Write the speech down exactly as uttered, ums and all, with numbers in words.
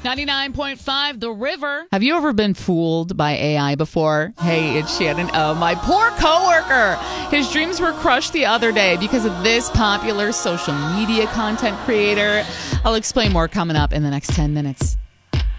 ninety-nine point five The River. Have you ever been fooled by A I before? Hey, it's Shannon. Oh, my poor coworker. His dreams were crushed the other day because of this popular social media content creator. I'll explain more coming up in the next ten minutes.